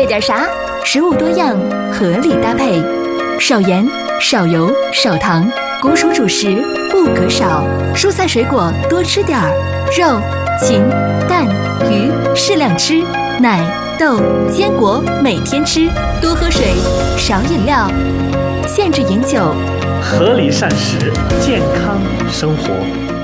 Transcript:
点啥？食物多样，合理搭配，少盐、少油、少糖，谷薯主食不可少。蔬菜水果多吃点儿，肉、禽、蛋、鱼适量吃，奶、豆、坚果每天吃，多喝水，少饮料，限制饮酒， 合理膳食，健康生活。